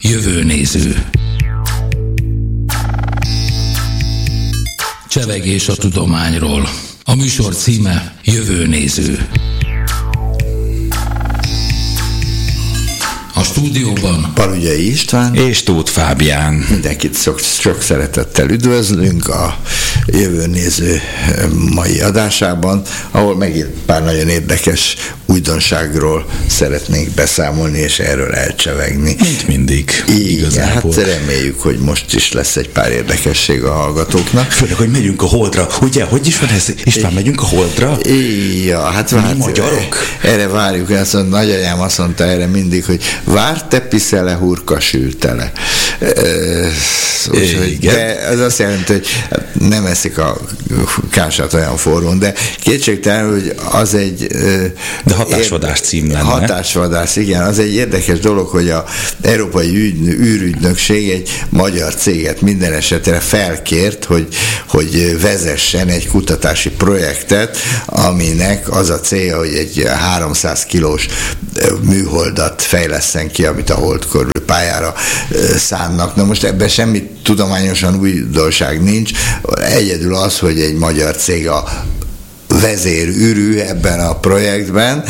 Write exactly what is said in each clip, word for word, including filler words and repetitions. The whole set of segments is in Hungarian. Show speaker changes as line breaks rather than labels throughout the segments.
Jövőnéző. Csevegés a tudományról. A műsor címe Jövőnéző. A stúdióban
Palugyai István
és Tóth Fábián.
Mindenkit sok, sok szeretettel üdvözlünk a Jövőnéző mai adásában, ahol megint pár nagyon érdekes újdonságról szeretnénk beszámolni, és erről elcsevegni.
Mint mindig.
Igen, hát reméljük, hogy most is lesz egy pár érdekesség a hallgatóknak.
Főleg, hogy megyünk a Holdra. Ugye, hogy is van ez? István, megyünk a Holdra?
Ja, hát várj,
magyarok?
Erre várjuk, azt mondta, nagyanyám azt mondta erre mindig, hogy vár te piszele, hurka sültele. Úgyhogy, de az azt jelenti, hogy nem eszik a kását olyan forrón, de kétségtelen, hogy az egy...
De hatásvadás cím lenne.
Hatásvadás, igen. Az egy érdekes dolog, hogy az Európai Ügy, űrügynökség egy magyar céget minden esetre felkért, hogy, hogy vezessen egy kutatási projektet, aminek az a célja, hogy egy háromszáz kilós műholdat fejlesszen ki, amit a hold körül pályára szánnak. Na most ebben semmi tudományosan újdonság nincs. Egyedül az, hogy egy magyar cég a vezérűrű ebben a projektben.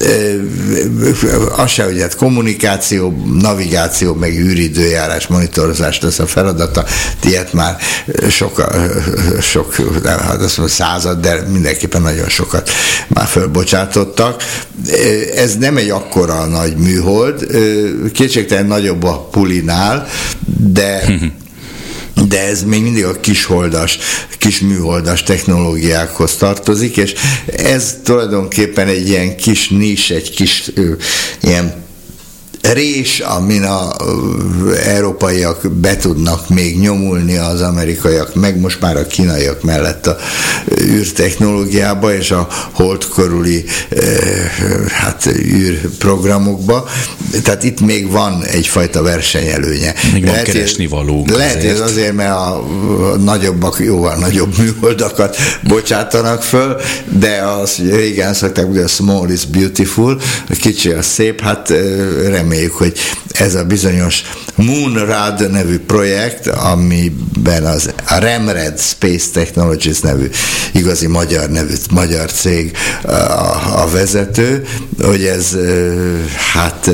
Az se, hogy hát kommunikáció, navigáció, meg űridőjárás, monitorozás lesz a feladata. Ilyet már sok, sok nem, hát azt mondom, század, de mindenképpen nagyon sokat már fölbocsátottak. Ez nem egy akkora nagy műhold, kétségtelen nagyobb a pulinál, de de ez még mindig a kisholdas, kis műholdas technológiákhoz tartozik, és ez tulajdonképpen egy ilyen kis nis, egy kis ö, ilyen rés, amin az európaiak be tudnak még nyomulni, az amerikaiak, meg most már a kínaiak mellett a űrtechnológiába és a hold körüli hát űrprogramokba. Tehát itt még van egyfajta versenyelőnye.
Még van keresni valónk.
Lehet, hogy azért, mert a nagyobbak jóval nagyobb műholdakat bocsátanak föl, de az, hogy régen szokták, hogy a small is beautiful, a kicsi a szép, hát reméljük, hogy ez a bizonyos Moonrad nevű projekt, amiben az a Remred Space Technologies nevű igazi magyar nevű, magyar cég a, a vezető, hogy ez hát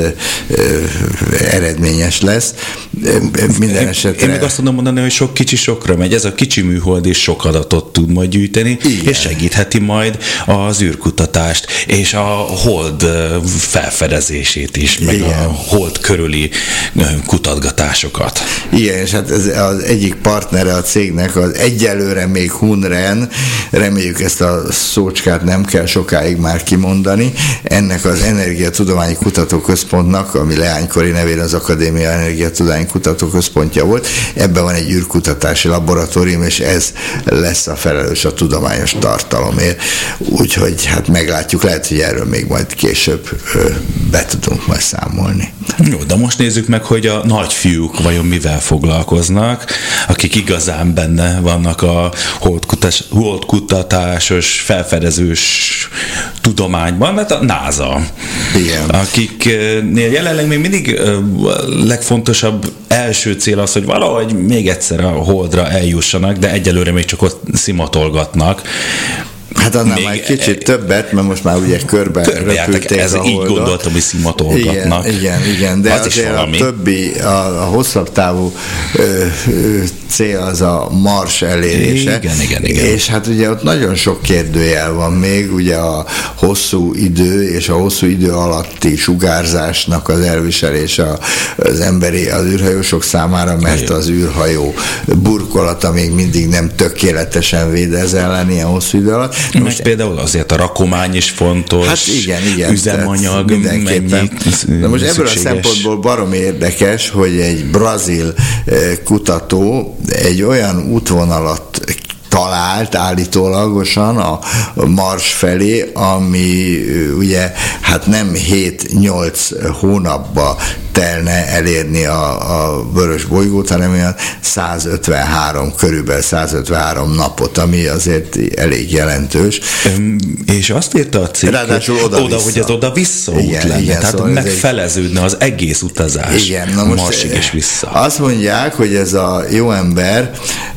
eredményes lesz. Minden esetre...
Én meg azt tudom mondani, hogy sok kicsi sokra megy. Ez a kicsi műhold is sok adatot tud majd gyűjteni, igen, és segítheti majd az űrkutatást, és a hold felfedezését is, meg igen, a hold körüli kutatgatásokat.
Igen, és hát ez az egyik partnere a cégnek, az egyelőre még Hunren, reméljük ezt a szócskát nem kell sokáig már kimondani, ennek az Energiatudományi Kutatóközpontnak, ami leánykori nevén az Akadémia Energiatudományi Kutatóközpontja volt, ebben van egy űrkutatási laboratórium, és ez lesz a felelős a tudományos tartalomért. Úgyhogy hát meglátjuk, lehet, hogy erről még majd később be tudunk majd számolni.
Jó, de most nézzük meg, hogy a nagyfiúk vajon mivel foglalkoznak, akik igazán benne vannak a holdkutatás, holdkutatásos, felfedezős tudományban, mert a NASA.
Igen.
Akiknél jelenleg még mindig legfontosabb első cél az, hogy valahogy még egyszer a holdra eljussanak, de egyelőre még csak ott szimatolgatnak.
Hát annál még már egy kicsit e, többet, mert most már ugye körbe, körbe röpülték
ez
a
így
holdot.
gondoltam, hogy szimatolgatnak.
Igen, igen, igen, de
az
azért a többi, a, a hosszabb távú ö, ö, cél az a Mars elérése.
Igen, igen, igen.
És hát ugye ott nagyon sok kérdőjel van még, ugye a hosszú idő és a hosszú idő alatti sugárzásnak az elviselése az emberi, az űrhajósok számára, mert az űrhajó burkolata még mindig nem tökéletesen véd ez ellen ilyen hosszú idő alatt.
Most meg például azért a rakomány is fontos,
hát igen, igen,
üzemanyag,
mindenképpen. De most ebből a szempontból baromi érdekes, hogy egy brazil kutató egy olyan útvonalat talált állítólagosan a Mars felé, ami ugye hát nem hét-nyolc hónapba telne elérni a, a vörös bolygót, hanem olyan százötvenhárom, körülbelül százötvenhárom napot, ami azért elég jelentős.
Üm, és azt írta a cikk,
ráadásul oda,
oda hogy ez oda-vissza út igen, lenne, igen, tehát szóval megfeleződne egy... az egész utazás igen, na most Marsig és vissza.
Azt mondják, hogy ez a jó ember,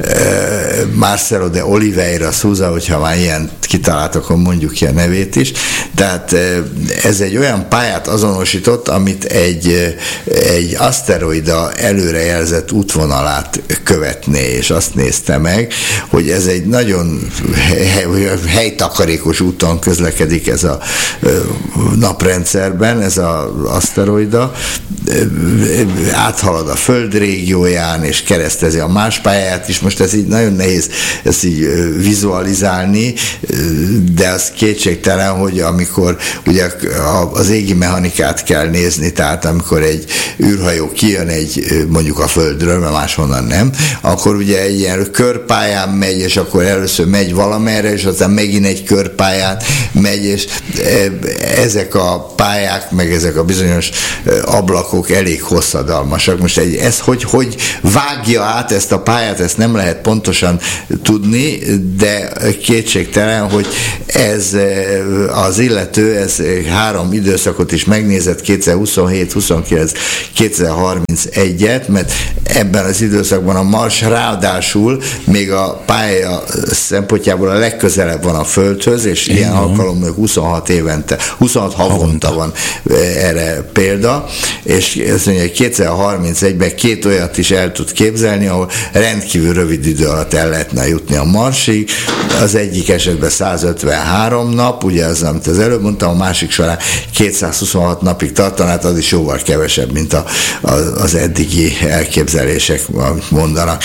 Marcelo de Oliveira Souza, hogyha már ilyen kitaláltak, akkor mondjuk ki a nevét is, tehát ez egy olyan pályát azonosított, amit egy, egy aszteroida előrejelzett útvonalát követné, és azt nézte meg, hogy ez egy nagyon helytakarékos úton közlekedik ez a naprendszerben, ez az aszteroida, áthalad a Föld régióján, és keresztezi a más pályáját is. Most ez így nagyon nehéz ezt így vizualizálni, de az kétségtelen, hogy amikor ugye az égi mechanikát kell nézni, tehát amikor egy űrhajó kijön egy, mondjuk a Földről, mert máshonnan nem, akkor ugye egy ilyen körpályán megy, és akkor először megy valamerre, és aztán megint egy körpályán megy, és ezek a pályák, meg ezek a bizonyos ablakok elég hosszadalmasak. Most egy, ez hogy, hogy vágja át ezt a pályát, ezt nem lehet pontosan tudni, de kétségtelen, hogy ez az illető, ez három időszakot is megnézett, kétezer-huszonhét, huszonkilenc, kétezer-harmincegyet, mert ebben az időszakban a Mars ráadásul még a pálya szempontjából a legközelebb van a Földhöz, és ilyen alkalommal huszonhat évente, huszonhat havonta van erre példa, és ez mondja, kétezer-harmincegyben két olyat is el tud képzelni, ahol rendkívül rövid idő alatt el lehetne jutni a Marsig. Az egyik esetben százötvenhárom nap, ugye az, amit az előbb mondtam, a másik során kétszázhuszonhat napig tartaná, hát az is jóval kevesebb, mint a, a, az eddigi elképzelések, amit mondanak.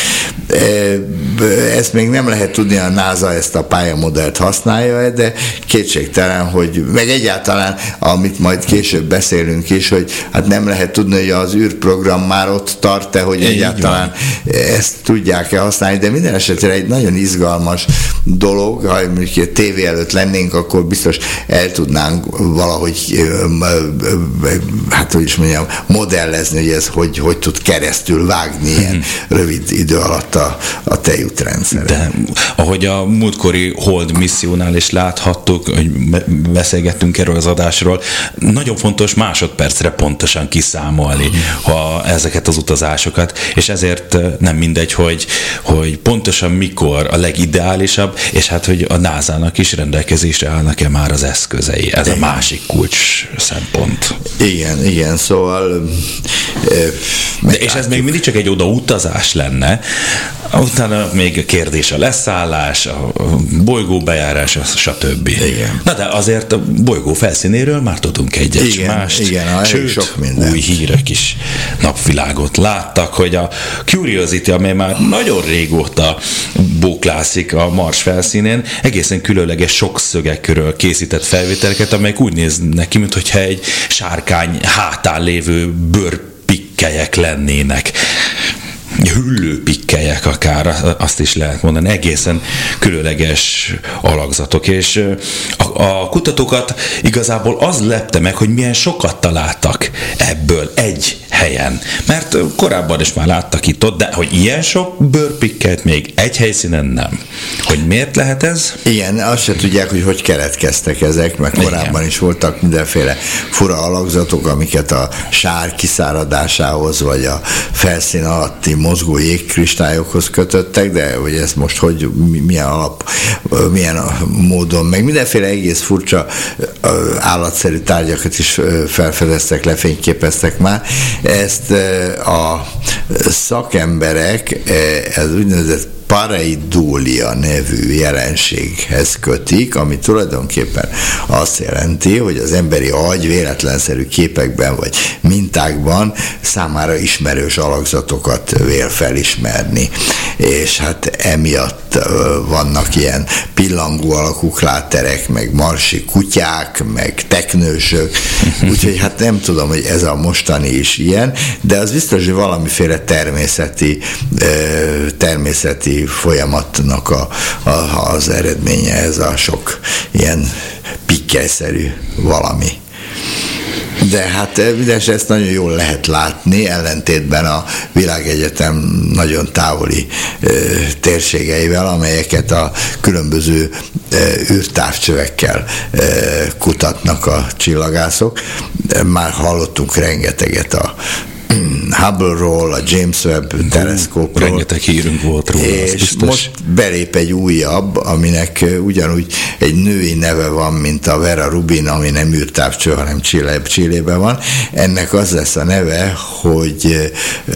Ezt még nem lehet tudni, a NASA ezt a pályamodellt használja, de kétségtelen, hogy meg egyáltalán, amit majd később beszélünk is, hogy hát nem lehet tudni, hogy az űrprogram már ott tart-e, hogy egyáltalán ezt tudják-e használni, de minden esetre egy nagyon izgalmas dolog, ha mondjuk a tévé előtt lennénk, akkor biztos el tudnánk valahogy, hát hogy is mondjam, modellezni, hogy ez hogy, hogy tud keresztül vágni ilyen rövid idő alatt a, a tejútrendszer.
De ahogy a múltkori Hold missziónál is láthattuk, hogy beszélgettünk erről az adásról, nagyon fontos másodpercre pontosan kiszámolni ha ezeket az utazásokat, és ezért nem mindegy, hogy, hogy pontosan mikor a legideálisabb, és hát, hogy a nászának is rendelkezésre állnak-e már az eszközei. Ez a másik kulcs szempont.
Igen, igen, szóval
de és ez még mindig csak egy oda utazás lenne, utána még a kérdés a leszállás, a bolygó bejárás, stb. Igen. Na de azért a bolygó felszínéről már tudunk egyet mást.
Igen,
sőt,
sok minden.
Új hírek is napvilágot láttak, hogy a Curiosity, amely már nagyon régóta bóklászik a Mars felszínén, egészen különleges sokszögekről készített felvételeket, amelyek úgy néznek ki, mintha egy sárkány hátán lévő bőrpikkelyek lennének. Hüllőpikkelyek akár, azt is lehet mondani, egészen különleges alakzatok, és a, a kutatókat igazából az lepte meg, hogy milyen sokat találtak ebből egy helyen, mert korábban is már láttak itt ott, de hogy ilyen sok bőrpikkelyt még egy helyszínen nem. Hogy miért lehet ez?
Igen, azt se tudják, hogy hogy keletkeztek ezek, mert korábban igen. is voltak mindenféle fura alakzatok, amiket a sár kiszáradásához, vagy a felszín alatti mozgó jégkristályokhoz kötöttek, de hogy ez most hogy, milyen alap, milyen módon, meg mindenféle egész furcsa állatszerű tárgyakat is felfedeztek, lefényképeztek már. Ezt a szakemberek, ez úgynevezett pareidolia nevű jelenséghez kötik, ami tulajdonképpen azt jelenti, hogy az emberi agy véletlenszerű képekben vagy mintákban számára ismerős alakzatokat vél felismerni. És hát emiatt vannak ilyen pillangó alakú kláterek, meg marsi kutyák, meg teknősök, úgyhogy hát nem tudom, hogy ez a mostani is ilyen, de az biztos, hogy valamiféle természeti természeti építési folyamatnak a, a, az eredménye ez a sok ilyen pikkelszerű valami. De hát evidens ezt nagyon jól lehet látni, ellentétben a világegyetem nagyon távoli e, térségeivel, amelyeket a különböző e, űrtávcsövekkel e, kutatnak a csillagászok. Már hallottunk rengeteget a Hubble-ról, a James Webb teleszkópról.
Rengeteg hírünk volt róla,
és most belép egy újabb, aminek ugyanúgy egy női neve van, mint a Vera Rubin, ami nem űrtávcső, hanem Chile, Chilében van. Ennek az lesz a neve, hogy ö,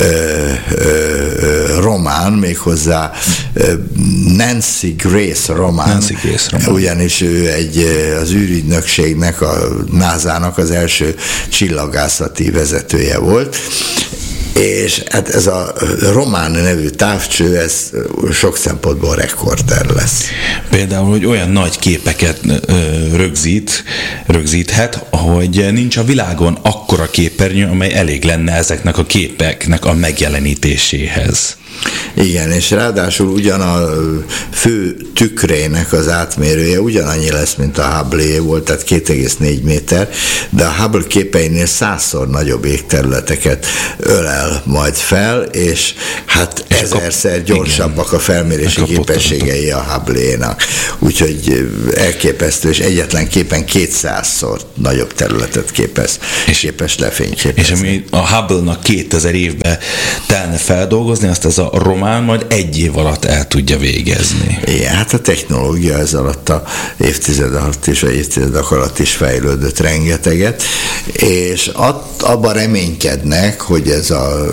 ö, román, méghozzá ö, Nancy Grace Román.
Nancy Grace Román.
Ugyanis ő egy, az űrügynökségnek, a nászának az első csillagászati vezetője volt. És hát ez a román nevű távcső, ez sok szempontból rekorder lesz.
Például, hogy olyan nagy képeket ö, rögzít, rögzíthet, hogy nincs a világon akkora képernyő, amely elég lenne ezeknek a képeknek a megjelenítéséhez.
Igen, és ráadásul ugyan a fő tükrének az átmérője ugyanannyi lesz, mint a Hubble volt, tehát két egész négy méter, de a Hubble képeinél százszor nagyobb égterületeket ölel majd fel, és hát és ezerszer gyorsabbak igen, a felmérési képességei a Hubble-énak. Úgyhogy elképesztő, és egyetlen képen kétszázszor nagyobb területet képes, és képes lefényképezni.
És ami a Hubble-nak kétezer évben telne feldolgozni, azt ez a román majd egy év alatt el tudja végezni.
Igen, hát a technológia ez alatt a évtized alatt is, vagy évtizedek alatt is fejlődött rengeteget, és abban reménykednek, hogy ez a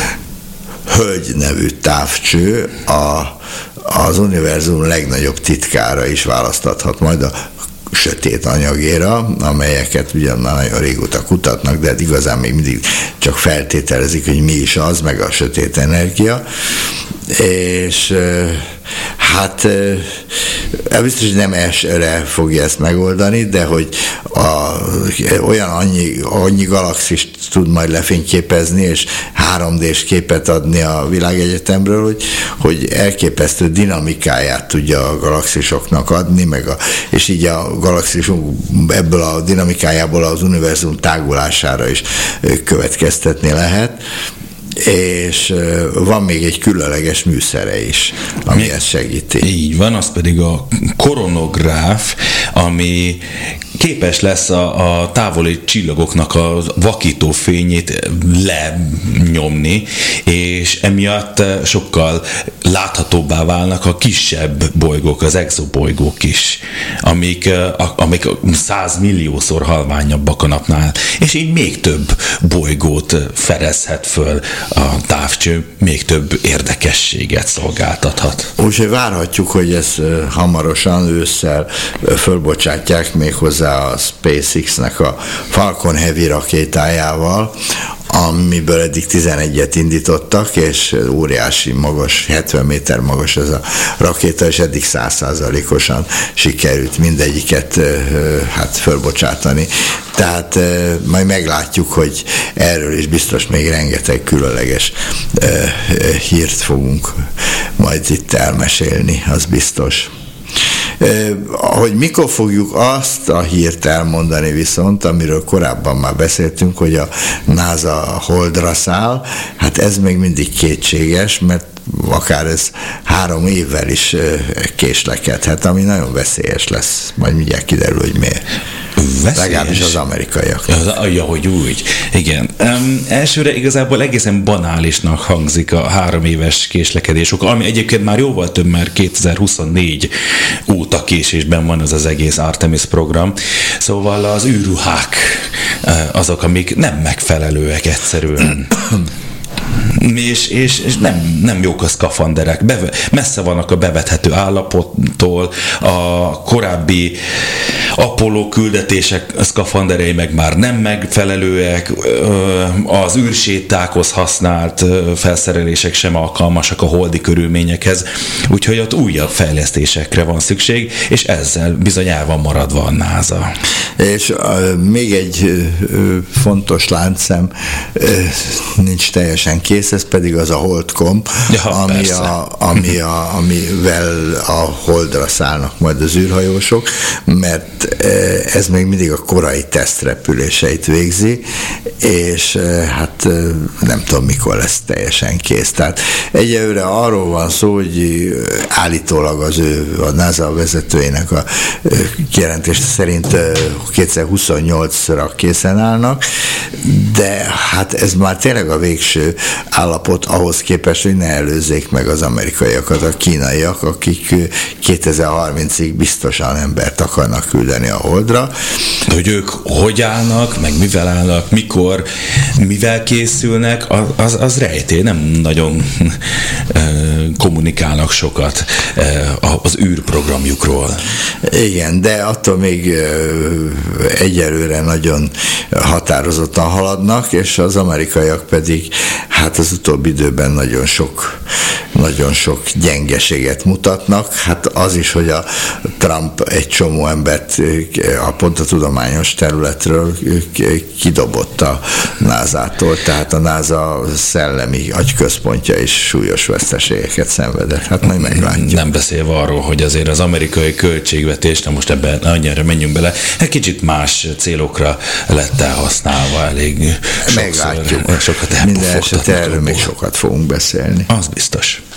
hölgy nevű távcső a, az univerzum legnagyobb titkára is választathat majd a sötét anyagéra, amelyeket ugyan már nagyon régóta kutatnak, de igazán még mindig csak feltételezik, hogy mi is az, meg a sötét energia. És hát biztos, hogy nem esre fogja ezt megoldani, de hogy a, olyan annyi, annyi galaxist tud majd lefényképezni, és három dés képet adni a világegyetemről, hogy, hogy elképesztő dinamikáját tudja a galaxisoknak adni, meg a, és így a galaxisok ebből a dinamikájából az univerzum tágulására is következtetni lehet. És van még egy különleges műszere is, ami Mi? ezt segíti.
Így van, az pedig a koronográf, ami képes lesz a, a távoli csillagoknak a vakító fényét lenyomni, és emiatt sokkal láthatóbbá válnak a kisebb bolygók, az exobolygók is, amik, amik százmilliószor halványabbak a napnál, és így még több bolygót fedezhet föl a távcső, még több érdekességet szolgáltathat.
Úgyhogy várhatjuk, hogy ezt hamarosan ősszel fölbocsátják még hozzá a SpaceX-nek a Falcon Heavy rakétájával, amiből eddig tizenegyet indítottak, és óriási magas, hetven méter magas ez a rakéta, és eddig száz százalékosan sikerült mindegyiket hát fölbocsátani. Tehát majd meglátjuk, hogy erről is biztos még rengeteg különleges hírt fogunk majd itt elmesélni, az biztos. Hogy mikor fogjuk azt a hírt elmondani viszont, amiről korábban már beszéltünk, hogy a NASA Holdra száll, hát ez még mindig kétséges, mert akár ez három évvel is késlekedhet, ami nagyon veszélyes lesz. Majd mindjárt kiderül, hogy miért.
Veszélyes.
Legalábbis az amerikaiak.
Ja, hogy úgy. Igen. Um, elsőre igazából egészen banálisnak hangzik a három éves késlekedés, ami egyébként már jóval több, mert kétezer-huszonnégy óta késésben van az az egész Artemis program. Szóval az űrruhák azok, amik nem megfelelőek egyszerűen. És, és, és nem, nem jók a szkafanderek, Beve, messze vannak a bevethető állapottól, a korábbi Apollo küldetések szkafanderei meg már nem megfelelőek, az űrsétákhoz használt felszerelések sem alkalmasak a holdi körülményekhez, úgyhogy ott újabb fejlesztésekre van szükség, és ezzel bizony el van maradva a NASA.
És uh, még egy uh, fontos láncszem uh, nincs teljesen kész, ez pedig az a Holdcom, ja, ami a, ami a, amivel a Holdra szállnak majd az űrhajósok, mert uh, ez még mindig a korai tesztrepüléseit végzi, és uh, hát uh, nem tudom, mikor lesz teljesen kész. Tehát egyelőre arról van szó, hogy állítólag az ő, a NASA vezetőjének a kijelentés szerint kétezer-huszonnyolcra készen állnak, de hát ez már tényleg a végső állapot ahhoz képest, hogy ne előzzék meg az amerikaiakat, a kínaiak, akik kétezer-harmincig biztosan embert akarnak küldeni a Holdra.
Hogy ők hogy állnak, meg mivel állnak, mikor, mivel készülnek, az, az rejtély, nem nagyon kommunikálnak sokat az űrprogramjukról.
Igen, de attól még egyelőre nagyon határozottan haladnak, és az amerikaiak pedig hát az utóbbi időben nagyon sok, nagyon sok gyengeséget mutatnak. Hát az is, hogy a Trump egy csomó embert a pont a tudományos területről kidobott a názától, tehát a NASA szellemi agyközpontja is súlyos veszteségeket szenvedett. Hát majd meglátjuk.
Nem beszélve arról, hogy azért az amerikai költségvetés, na most ebben annyira menjünk bele, egy kicsit más célokra lett elhasználva elég
meglátjuk.
sokszor. Sokat
Minden esetre erről még sokat fogunk beszélni.
Az biztos.